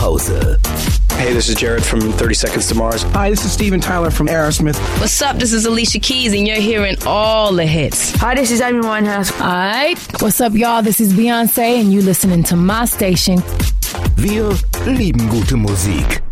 Pause. Hey, this is Jared from 30 Seconds to Mars. Hi, this is Steven Tyler from Aerosmith. What's up? This is Alicia Keys, and you're hearing all the hits. Hi, this is Amy Winehouse. Alright, what's up, y'all? This is Beyonce, and you listening to my station. Wir lieben gute Musik.